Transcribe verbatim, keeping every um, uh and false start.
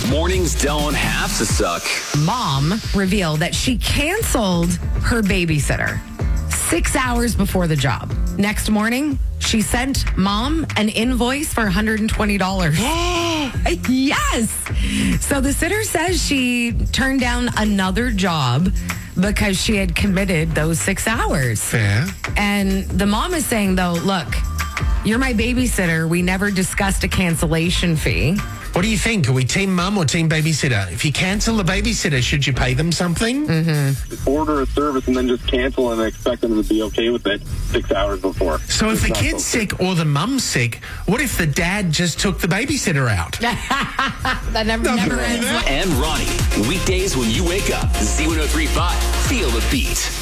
Mornings don't have to suck. Mom revealed that she canceled her babysitter six hours before the job. Next morning, she sent mom an invoice for one hundred twenty dollars. Yes. So the sitter says she turned down another job because she had committed those six hours. Fair. And the mom is saying, though, look, you're my babysitter. We never discussed a cancellation fee. What do you think? Are we team mum or team babysitter? If you cancel the babysitter, should you pay them something? Mm-hmm. Order a service and then just cancel and expect them to be okay with it six hours before. So if It's the not kid's okay. sick or the mum's sick, what if the dad just took the babysitter out? That never, never ends. And Ronnie, weekdays when you wake up, Z one oh three point five, feel the beat.